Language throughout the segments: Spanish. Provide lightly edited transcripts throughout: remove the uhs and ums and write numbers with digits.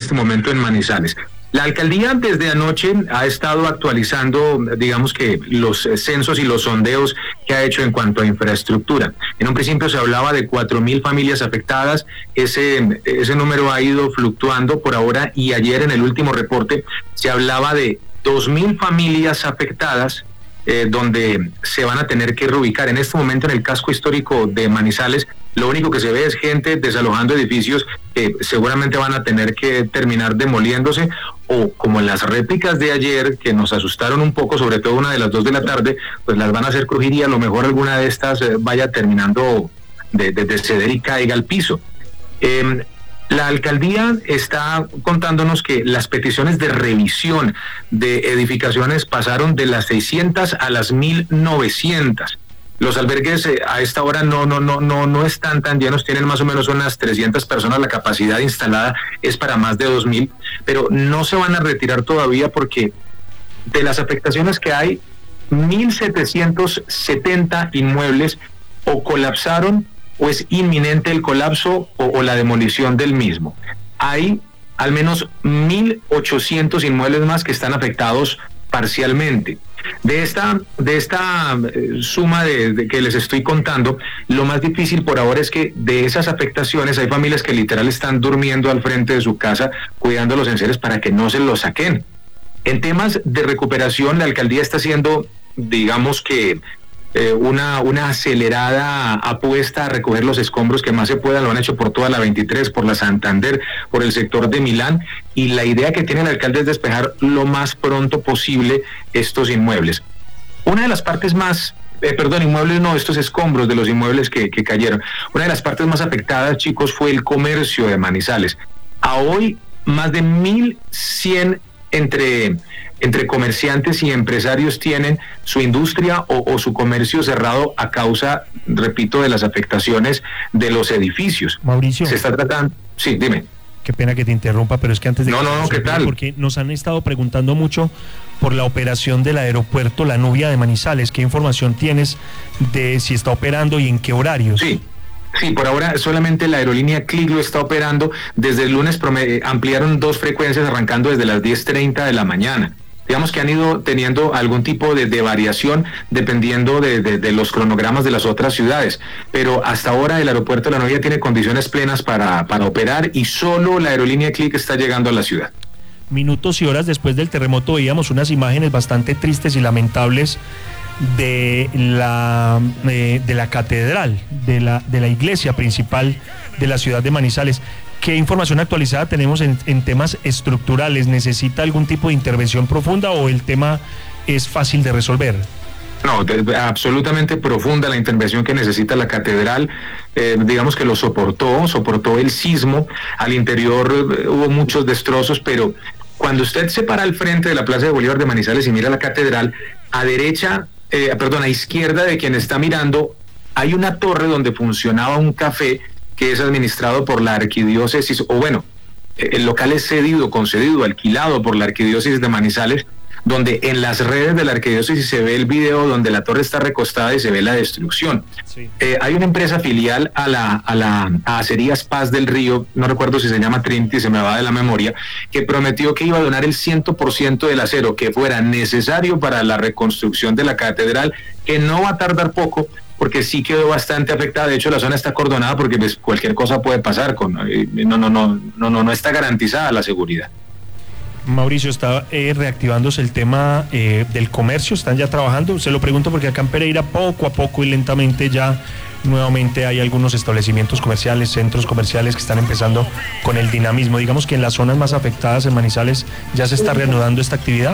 este momento en Manizales. La alcaldía desde anoche ha estado actualizando, digamos que los censos y los sondeos que ha hecho en cuanto a infraestructura. En un principio se hablaba de 4.000 familias afectadas, ese número ha ido fluctuando por ahora y ayer en el último reporte se hablaba de 2.000 familias afectadas, donde se van a tener que reubicar. En este momento en el casco histórico de Manizales, lo único que se ve es gente desalojando edificios que seguramente van a tener que terminar demoliéndose, o como en las réplicas de ayer que nos asustaron un poco, sobre todo una de las 2 de la tarde, pues las van a hacer crujir y a lo mejor alguna de estas vaya terminando de ceder y caiga al piso. La alcaldía está contándonos que las peticiones de revisión de edificaciones pasaron de las 600 a las 1.900. Los albergues a esta hora no están tan llenos, tienen más o menos unas 300 personas, la capacidad instalada es para más de 2.000, pero no se van a retirar todavía porque de las afectaciones que hay, 1.770 inmuebles o colapsaron o es inminente el colapso o la demolición del mismo. Hay al menos 1.800 inmuebles más que están afectados parcialmente. De esta suma de que les estoy contando, lo más difícil por ahora es que de esas afectaciones hay familias que literal están durmiendo al frente de su casa cuidando los enseres para que no se los saquen. En temas de recuperación, la alcaldía está haciendo, digamos que una acelerada apuesta a recoger los escombros que más se puedan. Lo han hecho por toda la 23, por la Santander, por el sector de Milán, y la idea que tiene el alcalde es despejar lo más pronto posible estos inmuebles. Una de las partes más, inmuebles no, estos escombros de los inmuebles que cayeron. Una de las partes más afectadas, chicos, fue el comercio de Manizales. A hoy, más de 1.100 entre comerciantes y empresarios tienen su industria o su comercio cerrado a causa, repito, de las afectaciones de los edificios. Mauricio. Se está tratando... Sí, dime. Qué pena que te interrumpa, pero es que antes de... No, ¿qué tal? Porque nos han estado preguntando mucho por la operación del aeropuerto La Nubia de Manizales. ¿Qué información tienes de si está operando y en qué horarios? Sí, por ahora solamente la aerolínea Clic lo está operando. Desde el lunes ampliaron 2 frecuencias arrancando desde las 10:30 de la mañana. Digamos que han ido teniendo algún tipo de variación dependiendo de los cronogramas de las otras ciudades, pero hasta ahora el aeropuerto de La Nubia tiene condiciones plenas para operar y solo la aerolínea Clic está llegando a la ciudad. Minutos y horas después del terremoto veíamos unas imágenes bastante tristes y lamentables de la catedral, de la iglesia principal de la ciudad de Manizales. ¿Qué información actualizada tenemos en temas estructurales? ¿Necesita algún tipo de intervención profunda o el tema es fácil de resolver? No, absolutamente profunda la intervención que necesita la catedral. Digamos que lo soportó el sismo. Al interior hubo muchos destrozos, pero cuando usted se para al frente de la Plaza de Bolívar de Manizales y mira la catedral, a izquierda de quien está mirando, hay una torre donde funcionaba un café que es administrado por la arquidiócesis, el local es concedido, alquilado por la arquidiócesis de Manizales, donde en las redes de la arquidiócesis se ve el video donde la torre está recostada y se ve la destrucción. Sí. Hay una empresa filial a Acerías Paz del Río, no recuerdo si se llama Trinity, se me va de la memoria, que prometió que iba a donar el 100% del acero que fuera necesario para la reconstrucción de la catedral, que no va a tardar poco, porque sí quedó bastante afectada. De hecho, la zona está acordonada porque pues, cualquier cosa puede pasar. No está garantizada la seguridad. Mauricio, está reactivándose el tema del comercio, ¿están ya trabajando? Se lo pregunto porque acá en Pereira poco a poco y lentamente ya nuevamente hay algunos establecimientos comerciales, centros comerciales que están empezando con el dinamismo. Digamos que en las zonas más afectadas en Manizales ya se está reanudando esta actividad.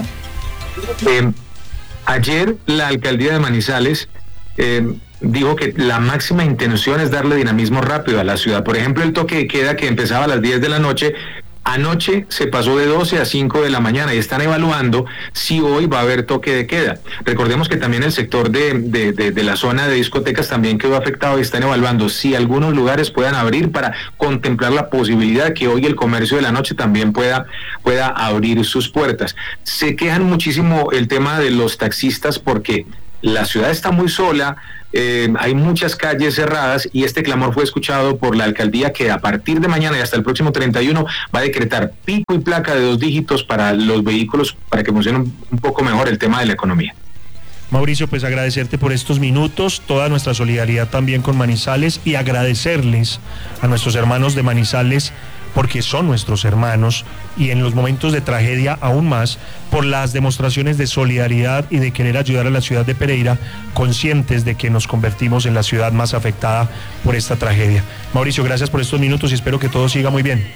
Ayer la alcaldía de Manizales dijo que la máxima intención es darle dinamismo rápido a la ciudad. Por ejemplo, el toque de queda que empezaba a las 10 de la noche, anoche se pasó de 12 a 5 de la mañana y están evaluando si hoy va a haber toque de queda. Recordemos que también el sector de la zona de discotecas también quedó afectado y están evaluando si algunos lugares puedan abrir para contemplar la posibilidad que hoy el comercio de la noche también pueda abrir sus puertas. Se quejan muchísimo el tema de los taxistas porque la ciudad está muy sola, hay muchas calles cerradas y este clamor fue escuchado por la alcaldía, que a partir de mañana y hasta el próximo 31 va a decretar pico y placa de 2 dígitos para los vehículos, para que funcione un poco mejor el tema de la economía. Mauricio, pues agradecerte por estos minutos, toda nuestra solidaridad también con Manizales, y agradecerles a nuestros hermanos de Manizales, porque son nuestros hermanos, y en los momentos de tragedia aún más, por las demostraciones de solidaridad y de querer ayudar a la ciudad de Pereira, conscientes de que nos convertimos en la ciudad más afectada por esta tragedia. Mauricio, gracias por estos minutos y espero que todo siga muy bien.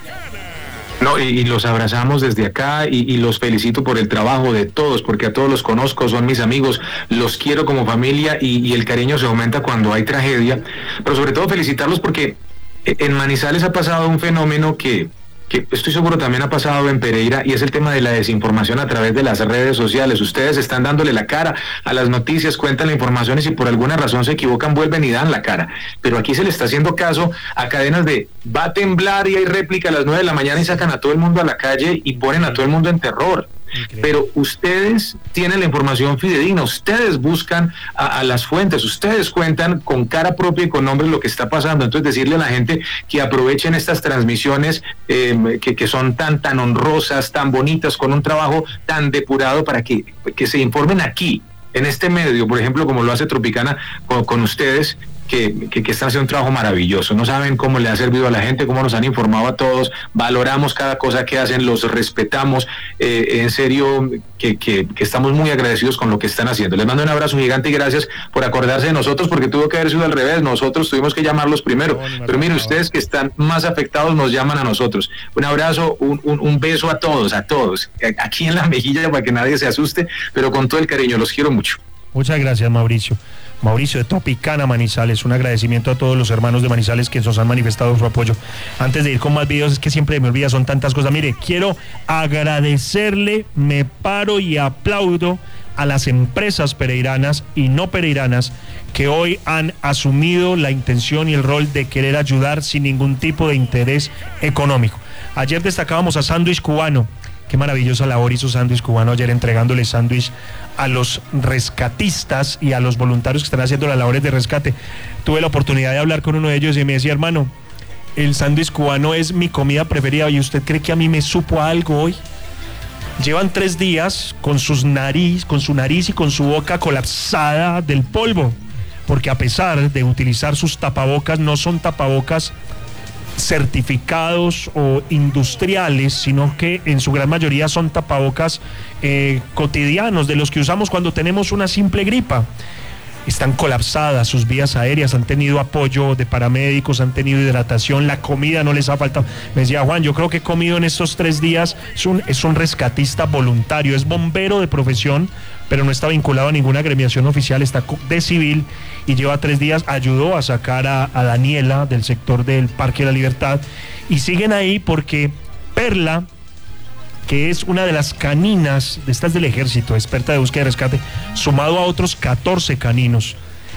No, y los abrazamos desde acá y los felicito por el trabajo de todos, porque a todos los conozco, son mis amigos, los quiero como familia y el cariño se aumenta cuando hay tragedia, pero sobre todo felicitarlos porque en Manizales ha pasado un fenómeno que estoy seguro también ha pasado en Pereira, y es el tema de la desinformación a través de las redes sociales. Ustedes están dándole la cara a las noticias, cuentan la información y si por alguna razón se equivocan vuelven y dan la cara. Pero aquí se le está haciendo caso a cadenas de va a temblar y hay réplica a las 9 de la mañana y sacan a todo el mundo a la calle y ponen a todo el mundo en terror. Increíble. Pero ustedes tienen la información fidedigna, ustedes buscan a las fuentes, ustedes cuentan con cara propia y con nombre lo que está pasando. Entonces decirle a la gente que aprovechen estas transmisiones que son tan honrosas, tan bonitas, con un trabajo tan depurado, para que se informen aquí, en este medio, por ejemplo, como lo hace Tropicana con ustedes, que están haciendo un trabajo maravilloso. No saben cómo le ha servido a la gente, cómo nos han informado a todos, valoramos cada cosa que hacen, los respetamos, en serio que estamos muy agradecidos con lo que están haciendo. Les mando un abrazo gigante y gracias por acordarse de nosotros, porque tuvo que haber sido al revés, nosotros tuvimos que llamarlos primero, pero miren, ustedes que están más afectados nos llaman a nosotros. Un abrazo, un beso a todos, aquí en la mejilla para que nadie se asuste, pero con todo el cariño, los quiero mucho. Muchas gracias, Mauricio. Mauricio de Tropicana Manizales, un agradecimiento a todos los hermanos de Manizales que nos han manifestado su apoyo. Antes de ir con más videos, es que siempre me olvida, son tantas cosas. Mire, quiero agradecerle, me paro y aplaudo a las empresas pereiranas y no pereiranas que hoy han asumido la intención y el rol de querer ayudar sin ningún tipo de interés económico. Ayer destacábamos a Sándwich Cubano. Qué maravillosa labor hizo Sándwich Cubano ayer, entregándole sándwich a los rescatistas y a los voluntarios que están haciendo las labores de rescate. Tuve la oportunidad de hablar con uno de ellos y me decía: hermano, el sándwich cubano es mi comida preferida, ¿y usted cree que a mí me supo algo hoy? Llevan 3 días con su nariz y con su boca colapsada del polvo, porque a pesar de utilizar sus tapabocas, no son tapabocas certificados o industriales, sino que en su gran mayoría son tapabocas cotidianos, de los que usamos cuando tenemos una simple gripa. Están colapsadas sus vías aéreas, han tenido apoyo de paramédicos, han tenido hidratación, la comida no les ha faltado. Me decía Juan, yo creo que he comido en estos 3 días, es un rescatista voluntario, es bombero de profesión, pero no está vinculado a ninguna agremiación oficial, está de civil y lleva 3 días, ayudó a sacar a Daniela del sector del Parque de la Libertad, y siguen ahí porque Perla, que es una de las caninas de estas del ejército, experta de búsqueda y rescate, sumado a otros 14 caninos.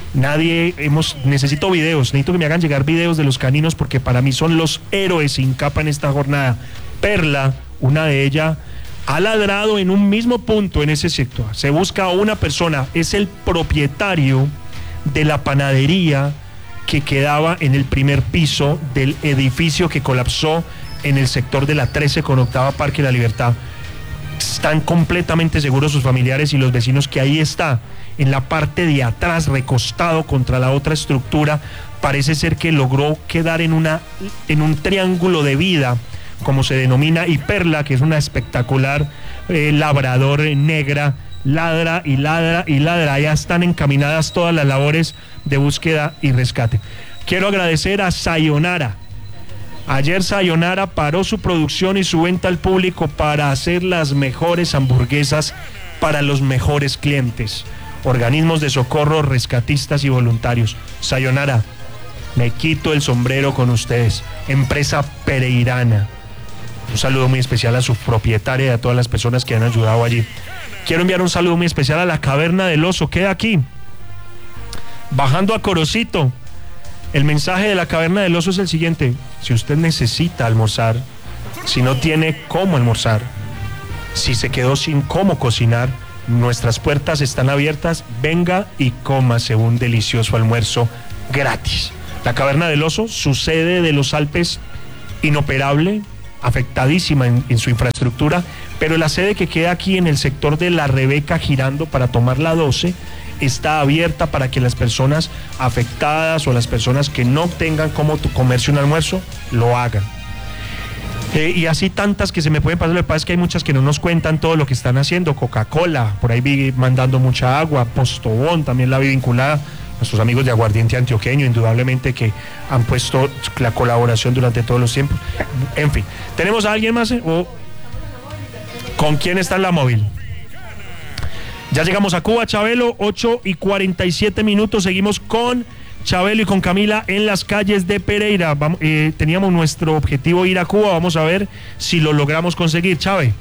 Necesito videos, necesito que me hagan llegar videos de los caninos, porque para mí son los héroes sin capa en esta jornada. Perla, una de ellas, ha ladrado en un mismo punto en ese sector. Se busca a una persona, es el propietario de la panadería que quedaba en el primer piso del edificio que colapsó en el sector de la 13 con octava Parque de la Libertad. Están completamente seguros sus familiares y los vecinos que ahí está, en la parte de atrás, recostado contra la otra estructura. Parece ser que logró quedar en un triángulo de vida, como se denomina, y Perla, que es una espectacular labrador negra, ladra y ladra y ladra. Ya están encaminadas todas las labores de búsqueda y rescate. Quiero agradecer a Sayonara. Ayer Sayonara paró su producción y su venta al público para hacer las mejores hamburguesas para los mejores clientes, organismos de socorro, rescatistas y voluntarios. Sayonara, me quito el sombrero con ustedes, empresa pereirana. Un saludo muy especial a su propietaria y a todas las personas que han ayudado allí. Quiero enviar un saludo muy especial a la Caverna del Oso, queda aquí, bajando a Corocito. El mensaje de la Caverna del Oso es el siguiente: si usted necesita almorzar, si no tiene cómo almorzar, si se quedó sin cómo cocinar, nuestras puertas están abiertas, venga y cómase un delicioso almuerzo gratis. La Caverna del Oso, su sede de los Alpes, inoperable, afectadísima en su infraestructura, pero la sede que queda aquí en el sector de La Rebeca, girando para tomar la 12, está abierta para que las personas afectadas o las personas que no tengan cómo comerse un almuerzo, lo hagan. Y así tantas que se me pueden pasar. Lo que pasa es que hay muchas que no nos cuentan todo lo que están haciendo. Coca-Cola, por ahí vi mandando mucha agua. Postobón también la vi vinculada. Nuestros amigos de Aguardiente Antioqueño, indudablemente que han puesto la colaboración durante todos los tiempos. En fin, ¿tenemos a alguien más? ¿O con quién está en la móvil? Ya llegamos a Cuba, Chabelo, 8:47. Seguimos con Chabelo y con Camila en las calles de Pereira. Teníamos nuestro objetivo ir a Cuba. Vamos a ver si lo logramos conseguir. Chave.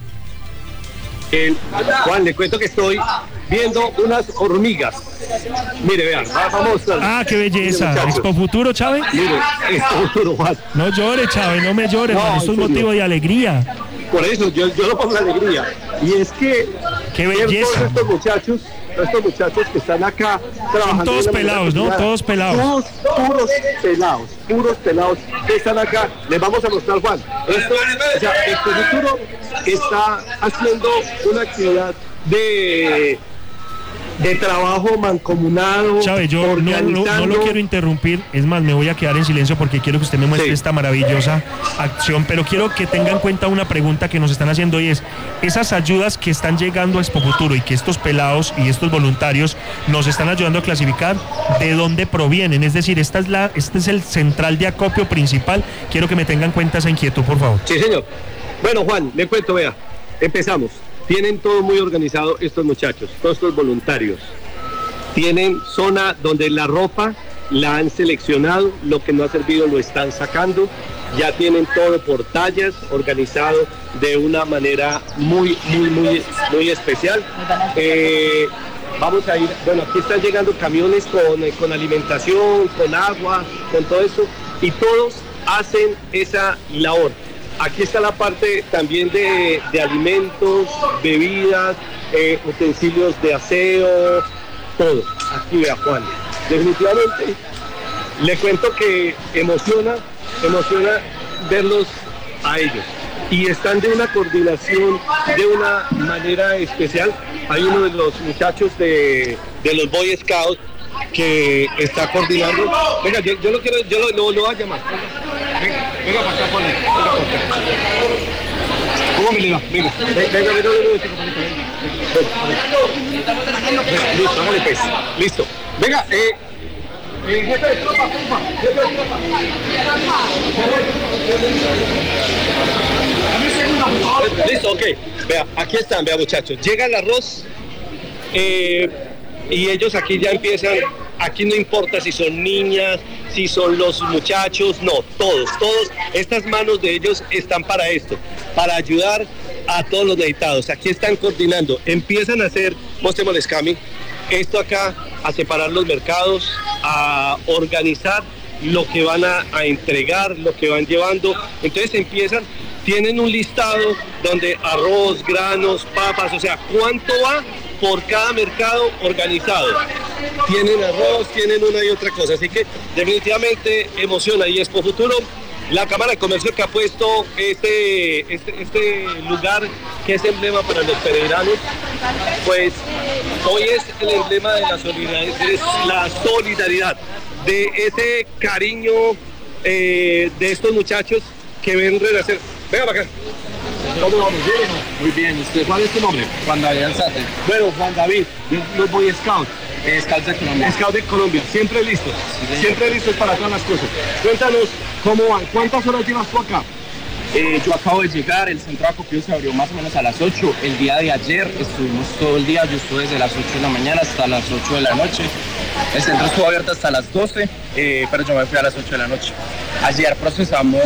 Juan, le cuento que estoy viendo unas hormigas. Mire, vean, vamos. Qué belleza. ¿Expo Futuro, Chave? Mire, Expo Futuro, Juan. No llore, Chave, no me llore, no, esto es motivo de alegría. Por eso, yo lo pongo alegría. Y es que... ¡Qué belleza! Estos muchachos que están acá trabajando... Son todos pelados, ¿no? Todos pelados. Puros pelados que están acá. Les vamos a mostrar, Juan. Esto, o sea, Expo Futuro está haciendo una actividad de trabajo mancomunado. Chávez, yo no lo quiero interrumpir, es más, me voy a quedar en silencio porque quiero que usted me muestre esta maravillosa acción, pero quiero que tenga en cuenta una pregunta que nos están haciendo, y es, esas ayudas que están llegando a Expo Futuro y que estos pelados y estos voluntarios nos están ayudando a clasificar, ¿de dónde provienen? Es decir, este es el central de acopio principal. Quiero que me tengan en cuenta esa inquietud, por favor. Sí, señor. Bueno, Juan, le cuento, vea, empezamos. Tienen todo muy organizado estos muchachos, todos estos voluntarios. Tienen zona donde la ropa la han seleccionado, lo que no ha servido lo están sacando. Ya tienen todo por tallas, organizado de una manera muy especial. Vamos a ir, bueno, aquí están llegando camiones con alimentación, con agua, con todo eso, y todos hacen esa labor. Aquí está la parte también de alimentos, bebidas, utensilios de aseo, todo. Aquí vea, Juan. Definitivamente le cuento que emociona verlos a ellos. Y están de una coordinación de una manera especial. Hay uno de los muchachos de los Boy Scouts que está coordinando. Venga, yo lo voy a llamar. Venga para acá, Juan. Venga para acá. ¿Cómo me le va? Venga. Listo, hágale pues. Listo. Venga, jefe de tropa. Listo, ok. Vea, aquí están, vea, muchachos. Llega el arroz y ellos aquí ya empiezan. Aquí no importa si son niñas, si son los muchachos, no, todos. Estas manos de ellos están para esto, para ayudar a todos los necesitados. Aquí están coordinando, empiezan a hacer, mostrémosles, Cami, esto acá, a separar los mercados, a organizar lo que van a entregar, lo que van llevando. Entonces empiezan, tienen un listado donde arroz, granos, papas, o sea, ¿cuánto va por cada mercado organizado? Tienen arroz, tienen una y otra cosa, así que definitivamente emociona. Y Expo Futuro, la Cámara de Comercio que ha puesto este lugar que es emblema para los pereiranos, pues hoy es el emblema de la solidaridad, de ese cariño de estos muchachos que ven renacer. Venga para acá. ¿Cómo vamos? ¿Bien o no? Muy bien. ¿Cuál es tu nombre? Juan David Alzate. Bueno, Juan David, los Boy Scouts. Scouts de Colombia. Scouts de Colombia, siempre listos. Sí, siempre listos para todas las cosas. Cuéntanos cómo van. ¿Cuántas horas llevas tú acá? Yo acabo de llegar, el centro de acopio se abrió más o menos a las 8. El día de ayer estuvimos todo el día, yo estuve desde las 8 de la mañana hasta las 8 de la noche. El centro estuvo abierto hasta las 12, pero yo me fui a las 8 de la noche. Ayer procesamos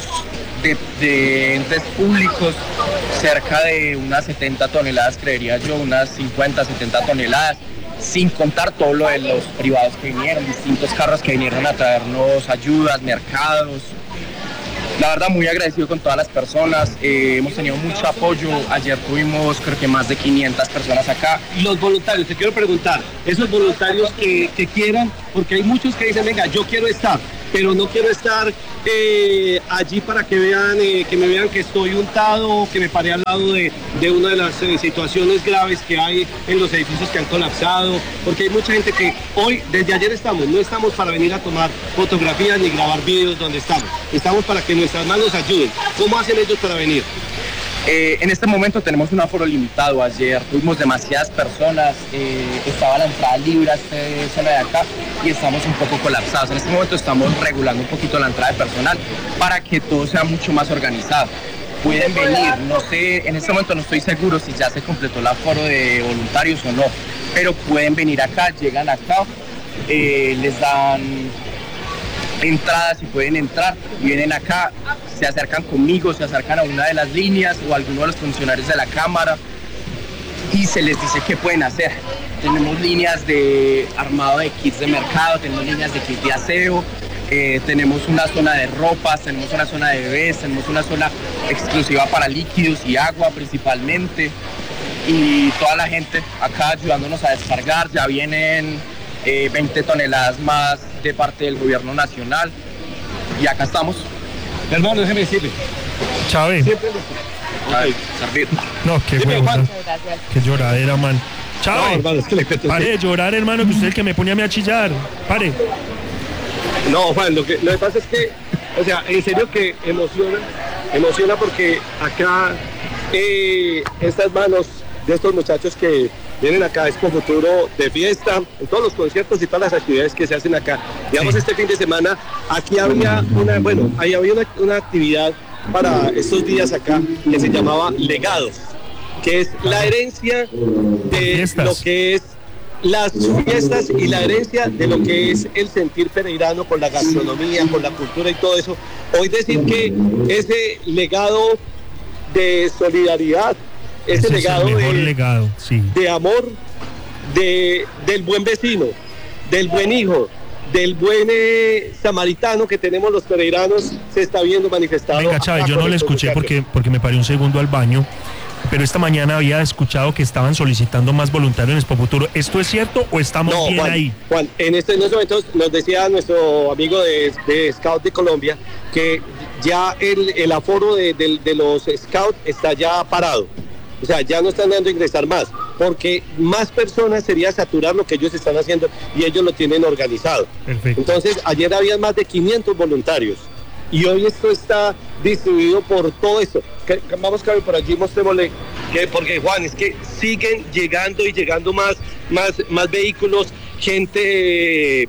de entes públicos cerca de unas 70 toneladas, creería yo, unas 50, 70 toneladas, sin contar todo lo de los privados que vinieron, distintos carros que vinieron a traernos ayudas, mercados. La verdad, muy agradecido con todas las personas, hemos tenido mucho apoyo, ayer tuvimos creo que más de 500 personas acá. Los voluntarios, te quiero preguntar, esos voluntarios que quieran, porque hay muchos que dicen, venga, yo quiero estar, pero no quiero estar allí para que vean, que me vean que estoy untado, que me paré al lado de una de las situaciones graves que hay en los edificios que han colapsado, porque hay mucha gente que hoy, desde ayer no estamos para venir a tomar fotografías ni grabar videos donde estamos para que nuestras manos ayuden. ¿Cómo hacen ellos para venir? En este momento tenemos un aforo limitado. Ayer tuvimos demasiadas personas, estaba la entrada libre a esta zona de acá y estamos un poco colapsados. En este momento estamos regulando un poquito la entrada de personal para que todo sea mucho más organizado. Pueden venir, no sé, en este momento no estoy seguro si ya se completó el aforo de voluntarios o no, pero pueden venir acá, llegan acá, les dan entradas y pueden entrar, vienen acá, se acercan conmigo, se acercan a una de las líneas o a alguno de los funcionarios de la cámara y se les dice qué pueden hacer. Tenemos líneas de armado de kits de mercado, tenemos líneas de kits de aseo, tenemos una zona de ropas, tenemos una zona de bebés, tenemos una zona exclusiva para líquidos y agua principalmente, y toda la gente acá ayudándonos a descargar. Ya vienen 20 toneladas más de parte del gobierno nacional y acá estamos. Hermano, déjeme decirle. Chávez. Servir. No, qué huevo. Qué lloradera, man. Chávez. No, hermano, es que le cuento. Pare de llorar, hermano, que usted es el que me pone a mí a chillar. Pare. No, Juan, lo que pasa es que, o sea, en serio que emociona porque acá estas manos de estos muchachos que vienen acá, Expo Futuro de fiesta, en todos los conciertos y todas las actividades que se hacen acá. Digamos, sí. Este fin de semana, aquí había una actividad para estos días acá que se llamaba Legados, que es la herencia de lo que es las fiestas y la herencia de lo que es el sentir pereirano con la gastronomía, con la cultura y todo eso. Hoy decir que ese legado de solidaridad, ese legado, es el mejor legado, sí, de amor, del buen vecino, del buen hijo, del buen samaritano que tenemos los pereiranos, se está viendo manifestado. Venga, Chávez, yo no le escuché porque me paré un segundo al baño, pero esta mañana había escuchado que estaban solicitando más voluntarios en Expo Futuro. ¿Esto es cierto o estamos bien Juan, ahí? Juan, en estos momentos nos decía nuestro amigo de Scout de Colombia que ya el aforo de los Scouts está ya parado. O sea, ya no están dando a ingresar más, porque más personas sería saturar lo que ellos están haciendo y ellos lo tienen organizado. Perfecto. Entonces, ayer había más de 500 voluntarios y hoy esto está distribuido por todo esto. Vamos, Cabe, por allí, mostrémosle, porque Juan, es que siguen llegando y llegando más vehículos, gente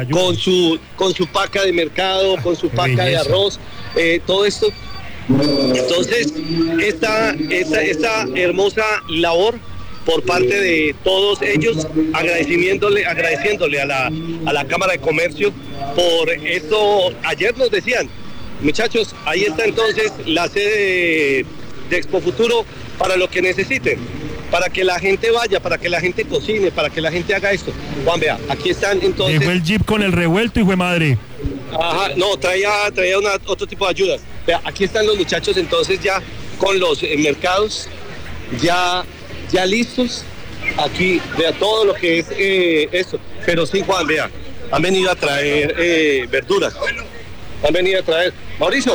con su paca de mercado, con su paca de arroz, todo esto. Entonces, esta hermosa labor por parte de todos ellos, agradeciéndole a la Cámara de Comercio por esto. Ayer nos decían, muchachos, ahí está entonces la sede de Expo Futuro para lo que necesiten, para que la gente vaya, para que la gente cocine, para que la gente haga esto. Juan, vea, aquí están entonces. Llegó el jeep con el revuelto, hijo de madre. Ajá, no, traía otro tipo de ayudas. Vea, aquí están los muchachos entonces ya con los mercados ya listos. Aquí, vea todo lo que es esto. Pero sí, Juan, vea, han venido a traer verduras. Han venido a traer. Mauricio.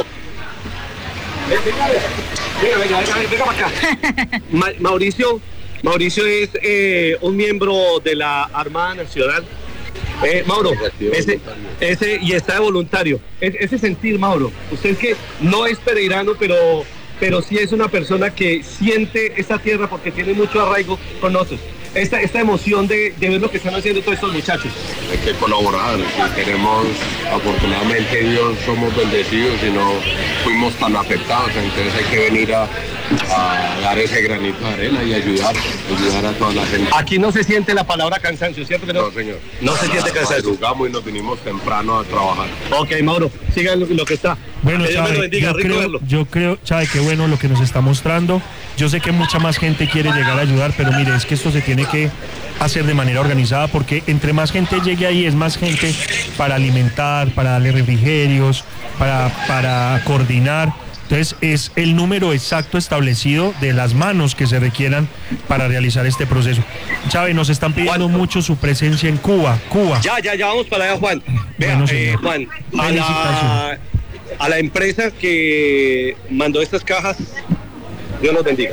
Venga para acá. Mauricio es un miembro de la Armada Nacional. Mauro, ese y está de voluntario. Ese sentir, Mauro, usted que no es pereirano, pero sí es una persona que siente esta tierra porque tiene mucho arraigo con nosotros. Esta emoción de ver lo que están haciendo todos estos muchachos. Hay que colaborar, queremos, afortunadamente Dios somos bendecidos y no fuimos tan afectados, entonces hay que venir a a dar ese granito de arena y ayudar a toda la gente. Aquí no se siente la palabra cansancio, ¿cierto que no? No, señor. No se siente cansancio. Madrugamos y nos vinimos temprano a trabajar. Ok, Mauro, sigan lo que está. Bueno, Que Dios me lo Chávez, bendiga, rico verlo. yo creo, Chávez, qué bueno lo que nos está mostrando. Yo sé que mucha más gente quiere llegar a ayudar, pero mire, es que esto se tiene que hacer de manera organizada, porque entre más gente llegue ahí, es más gente para alimentar, para darle refrigerios, para coordinar. Entonces es el número exacto establecido de las manos que se requieran para realizar este proceso. Chávez, nos están pidiendo Juan. mucho su presencia en Cuba. Ya vamos para allá, Juan. Vea, Bueno, señor. Juan, Felicitaciones. a la empresa que mandó estas cajas, Dios los bendiga.